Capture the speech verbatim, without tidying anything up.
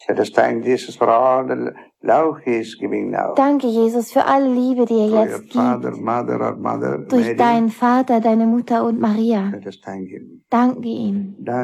Let us thank Jesus for all the love he is giving now. Danke, Jesus, für alle Liebe, die er For your jetzt father, gibt. mother, or mother, Durch Mary. deinen Vater, deine Mutter und Maria. Let us thank him. Danke ihm. Danke.